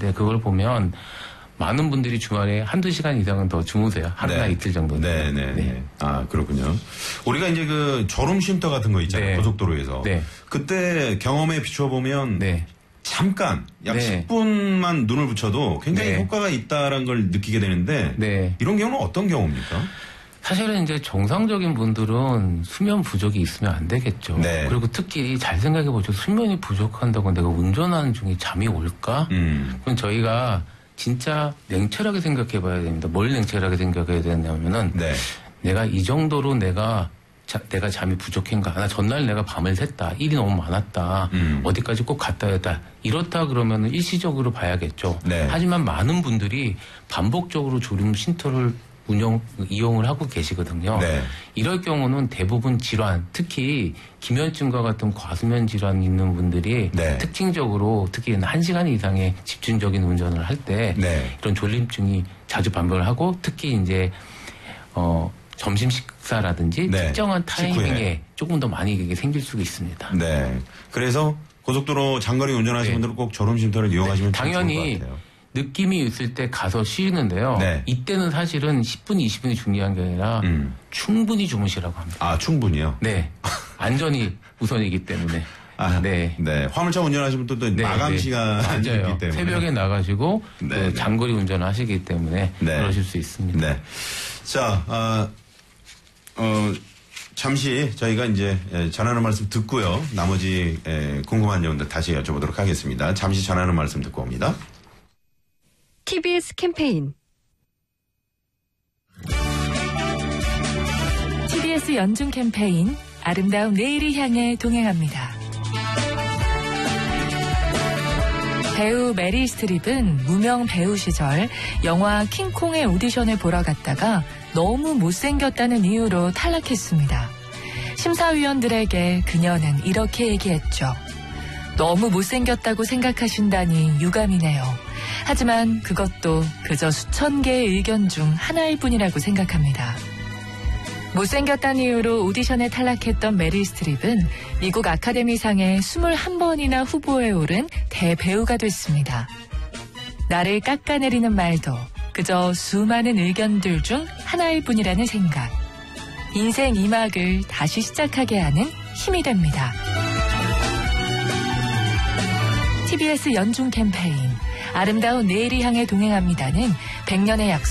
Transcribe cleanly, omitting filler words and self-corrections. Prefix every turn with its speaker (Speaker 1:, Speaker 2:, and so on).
Speaker 1: 있는데 그걸 보면 많은 분들이 주말에 한두 시간 이상은 더 주무세요. 하루나
Speaker 2: 네.
Speaker 1: 이틀 정도는.
Speaker 2: 네. 아, 그렇군요. 우리가 이제 그 졸음 쉼터 같은 거 있잖아요.
Speaker 1: 네.
Speaker 2: 고속도로에서.
Speaker 1: 네.
Speaker 2: 그때 경험에 비춰보면
Speaker 1: 네.
Speaker 2: 잠깐 약
Speaker 1: 네.
Speaker 2: 10분만 눈을 붙여도 굉장히
Speaker 1: 네.
Speaker 2: 효과가 있다라는 걸 느끼게 되는데
Speaker 1: 네.
Speaker 2: 이런 경우는 어떤 경우입니까?
Speaker 1: 사실은 이제 정상적인 분들은 수면 부족이 있으면 안 되겠죠.
Speaker 2: 네.
Speaker 1: 그리고 특히 잘 생각해 보죠. 수면이 부족한다고 내가 운전하는 중에 잠이 올까? 그럼 저희가 진짜 냉철하게 생각해 봐야 됩니다. 뭘 냉철하게 생각해야 되냐면은
Speaker 2: 네.
Speaker 1: 내가 이 정도로 내가 잠이 부족한가? 나 전날 내가 밤을 샜다. 일이 너무 많았다. 어디까지 꼭 갔다 왔다. 이렇다 그러면은 일시적으로 봐야겠죠.
Speaker 2: 네.
Speaker 1: 하지만 많은 분들이 반복적으로 졸음 쉼터를 이용을 하고 계시거든요.
Speaker 2: 네.
Speaker 1: 이럴 경우는 대부분 질환, 특히 기면증과 같은 과수면 질환 있는 분들이
Speaker 2: 네.
Speaker 1: 특징적으로 특히 1시간 이상의 집중적인 운전을 할 때
Speaker 2: 네.
Speaker 1: 이런 졸림증이 자주 반복을 하고 특히 이제 점심 식사라든지
Speaker 2: 네.
Speaker 1: 특정한 타이밍에
Speaker 2: 식후에.
Speaker 1: 조금 더 많이 이게 생길 수가 있습니다.
Speaker 2: 네. 그래서 고속도로 장거리 운전하시는
Speaker 1: 네.
Speaker 2: 분들은 꼭 졸음 쉼터를 이용하시면 참 좋을
Speaker 1: 당연히
Speaker 2: 것 같아요.
Speaker 1: 느낌이 있을 때 가서 쉬는데요.
Speaker 2: 네.
Speaker 1: 이때는 사실은 10분, 20분이 중요한 게 아니라 충분히 주무시라고 합니다.
Speaker 2: 아, 충분히요?
Speaker 1: 네. 안전이 우선이기 때문에.
Speaker 2: 아,
Speaker 1: 네.
Speaker 2: 네. 화물차 운전하시면 또
Speaker 1: 네,
Speaker 2: 마감
Speaker 1: 네.
Speaker 2: 시간이
Speaker 1: 맞아요.
Speaker 2: 있기 때문에.
Speaker 1: 새벽에 나가시고
Speaker 2: 네,
Speaker 1: 또
Speaker 2: 네.
Speaker 1: 장거리 운전을 하시기 때문에
Speaker 2: 네.
Speaker 1: 그러실 수 있습니다.
Speaker 2: 네. 자, 잠시 저희가 이제 전하는 말씀 듣고요. 나머지 궁금한 점들 다시 여쭤보도록 하겠습니다. 잠시 전하는 말씀 듣고 옵니다.
Speaker 3: TBS 캠페인
Speaker 4: TBS 연중 캠페인 아름다운 내일을 향해 동행합니다. 배우 메릴 스트립은 무명 배우 시절 영화 킹콩의 오디션을 보러 갔다가 너무 못생겼다는 이유로 탈락했습니다. 심사위원들에게 그녀는 이렇게 얘기했죠. 너무 못생겼다고 생각하신다니 유감이네요. 하지만 그것도 그저 수천 개의 의견 중 하나일 뿐이라고 생각합니다. 못생겼다는 이유로 오디션에 탈락했던 메릴 스트립은 미국 아카데미상에 21번이나 후보에 오른 대배우가 됐습니다. 나를 깎아내리는 말도 그저 수많은 의견들 중 하나일 뿐이라는 생각. 인생 2막을 다시 시작하게 하는 힘이 됩니다. TBS 연중 캠페인 아름다운 내일을 향해 동행합니다는 100년의 약속